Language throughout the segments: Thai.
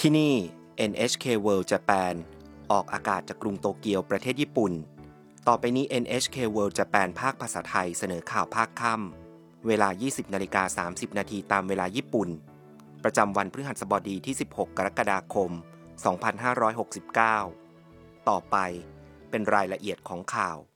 ที่นี่ NHK World Japan ออกอากาศจากกรุงโตเกียวประเทศญี่ปุ่นต่อไปนี้ NHK World Japan ภาคภาษาไทยเสนอข่าวภาคค่ำเวลา 20:30 นาทีตามเวลาญี่ปุ่นประจำวันพฤหัสบดีที่ 16 กรกฎาคม 2569 ต่อไปเป็นรายละเอียดของข่าว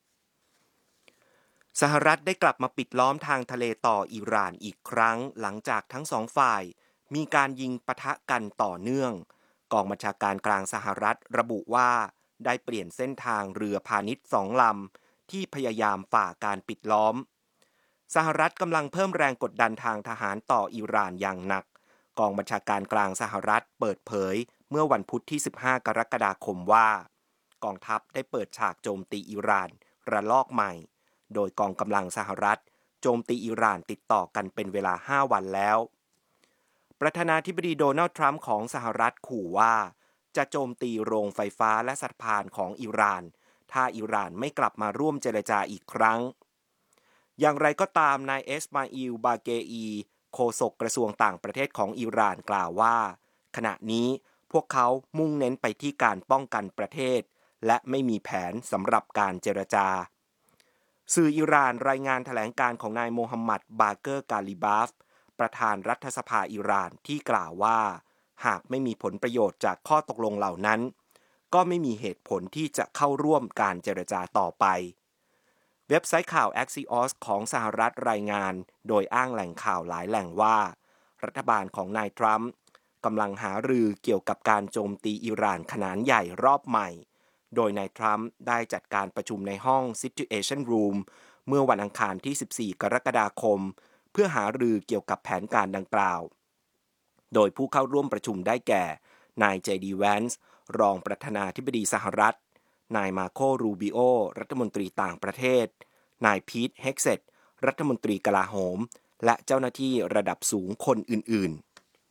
สหรัฐได้กลับมาปิดล้อมทางทะเลต่ออิหร่านอีกครั้งหลังจากทั้งสองฝ่ายมีการยิงปะทะกันต่อเนื่องกองบัญชาการกลางสหรัฐระบุว่าได้เปลี่ยนเส้นทางเรือพาณิชย์2 ลำที่พยายามฝ่าการปิดล้อมสหรัฐกำลังเพิ่มแรงกดดันทางทหารต่ออิหร่านอย่างหนักกองบัญชาการกลางสหรัฐเปิดเผยเมื่อวันพุธที่ 15 กรกฎาคมว่ากองทัพได้เปิดฉากโจมตีอิหร่านระลอกใหม่โดยกองกำลังสหรัฐโจมตีอิหร่านติดต่อกันเป็นเวลา 5 วันแล้วประธานาธิบดีโดนัลด์ทรัมป์ของสหรัฐขู่ว่าจะโจมตีโรงไฟฟ้าและสะพานของอิหร่านถ้าอิหร่านไม่กลับมาร่วมเจรจาอีกครั้งอย่างไรก็ตามนายเอสมาอิล บาเกอีโฆษกกระทรวงต่างประเทศของอิหร่านกล่าวว่าขณะนี้พวกเขามุ่งเน้นไปที่การป้องกันประเทศและไม่มีแผนสำหรับการเจรจาสื่ออิหร่านรายงานแถลงการของนายโมฮัมหมัด บาเกอร์ กาลิบาฟประธานรัฐสภาอิหร่านที่กล่าวว่าหากไม่มีผลประโยชน์จากข้อตกลงเหล่านั้นก็ไม่มีเหตุผลที่จะเข้าร่วมการเจรจาต่อไปเว็บไซต์ข่าว Axios ของสหรัฐรายงานโดยอ้างแหล่งข่าวหลายแหล่งว่ารัฐบาลของนายทรัมป์กำลังหารือเกี่ยวกับการโจมตีอิหร่านขนาดใหญ่รอบใหม่โดยนายทรัมป์ได้จัดการประชุมในห้อง Situation Room เมื่อวันอังคารที่ 14 กรกฎาคมเพื่อหารือเกี่ยวกับแผนการดังกล่าวโดยผู้เข้าร่วมประชุมได้แก่นายเจดี แวนซ์รองประธานาธิบดีสหรัฐนายมาโค รูบิโอรัฐมนตรีต่างประเทศนายพีท เฮกเซตรัฐมนตรีกลาโหมและเจ้าหน้าที่ระดับสูงคนอื่น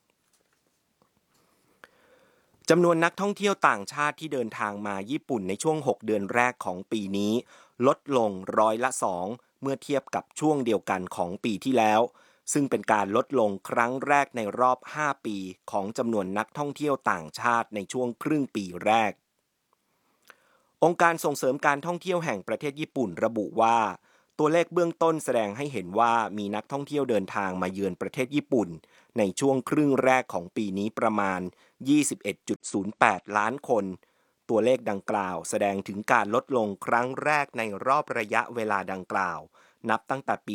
ๆจำนวนนักท่องเที่ยวต่างชาติที่เดินทางมาญี่ปุ่นในช่วง 6 เดือนแรกของปีนี้ลดลง2%เมื่อเทียบกับช่วงเดียวกันของปีที่แล้วซึ่งเป็นการลดลงครั้งแรกในรอบ 5 ปีของจำนวนนักท่องเที่ยวต่างชาติในช่วงครึ่งปีแรกองค์การส่งเสริมการท่องเที่ยวแห่งประเทศญี่ปุ่นระบุว่าตัวเลขเบื้องต้นแสดงให้เห็นว่ามีนักท่องเที่ยวเดินทางมาเยือนประเทศญี่ปุ่นในช่วงครึ่งแรกของปีนี้ประมาณ 21.08 ล้านคนตัวเลขดังกล่าวแสดงถึงการลดลงครั้งแรกในรอบระยะเวลาดังกล่าวนับตั้งแต่ปี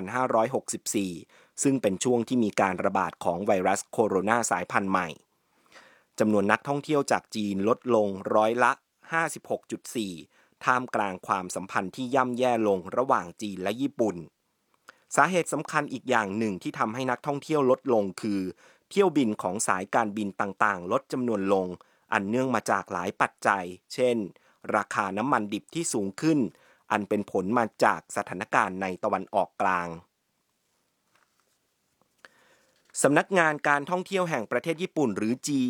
2564 ซึ่งเป็นช่วงที่มีการระบาดของไวรัสโคโรนาสายพันธุ์ใหม่จำนวนนักท่องเที่ยวจากจีนลดลง56.4%ท่ามกลางความสัมพันธ์ที่ย่ำแย่ลงระหว่างจีนและญี่ปุ่นสาเหตุสำคัญอีกอย่างหนึ่งที่ทำให้นักท่องเที่ยวลดลงคือเที่ยวบินของสายการบินต่างๆลดจำนวนลงอันเนื่องมาจากหลายปัจจัยเช่นราคาน้ำมันดิบที่สูงขึ้นอันเป็นผลมาจากสถานการณ์ในตะวันออกกลางสำนักงานการท่องเที่ยวแห่งประเทศญี่ปุ่นหรือ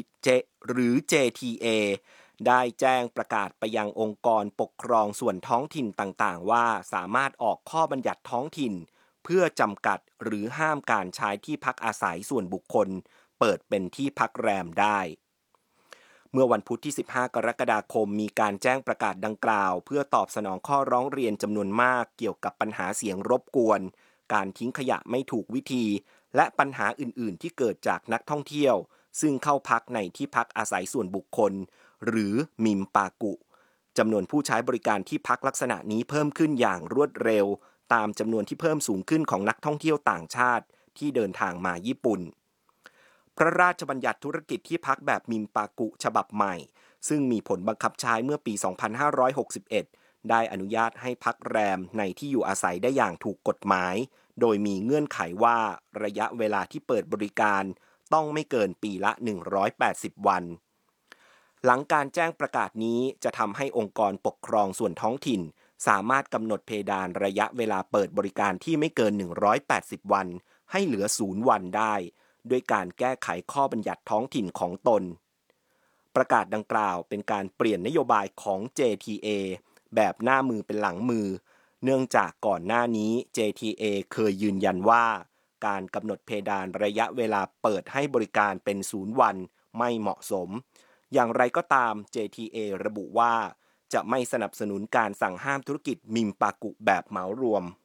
JTA ได้แจ้งประกาศไปยังองค์กรปกครองส่วนท้องถิ่นต่างๆว่าสามารถออกข้อบัญญัติท้องถิ่นเพื่อจำกัดหรือห้ามการใช้ที่พักอาศัยส่วนบุคคลเปิดเป็นที่พักแรมได้เมื่อวันพุธที่ 15 กรกฎาคมมีการแจ้งประกาศดังกล่าวเพื่อตอบสนองข้อร้องเรียนจำนวนมากเกี่ยวกับปัญหาเสียงรบกวนการทิ้งขยะไม่ถูกวิธีและปัญหาอื่นๆที่เกิดจากนักท่องเที่ยวซึ่งเข้าพักในที่พักอาศัยส่วนบุคคลหรือมิมปากุจำนวนผู้ใช้บริการที่พักลักษณะนี้เพิ่มขึ้นอย่างรวดเร็วตามจำนวนที่เพิ่มสูงขึ้นของนักท่องเที่ยวต่างชาติที่เดินทางมาญี่ปุ่นพระราชบัญญัติธุรกิจที่พักแบบมิมปากุฉบับใหม่ซึ่งมีผลบังคับใช้เมื่อปี 2561 ได้อนุญาตให้พักแรมในที่อยู่อาศัยได้อย่างถูกกฎหมายโดยมีเงื่อนไขว่าระยะเวลาที่เปิดบริการต้องไม่เกินปีละ180วันหลังการแจ้งประกาศนี้จะทำให้องค์กรปกครองส่วนท้องถิ่นสามารถกำหนดเพดานระยะเวลาเปิดบริการที่ไม่เกิน180วันให้เหลือ0วันได้ด้วยการแก้ไขข้อบัญญัติท้องถิ่นของตนประกาศดังกล่าวเป็นการเปลี่ยนนโยบายของ JTA แบบหน้ามือเป็นหลังมือเนื่องจากก่อนหน้านี้ JTA เคยยืนยันว่าการกำหนดเพดานระยะเวลาเปิดให้บริการเป็น0วันไม่เหมาะสมอย่างไรก็ตาม JTA ระบุว่าจะไม่สนับสนุนการสั่งห้ามธุรกิจมิมปากุแบบเหมารวม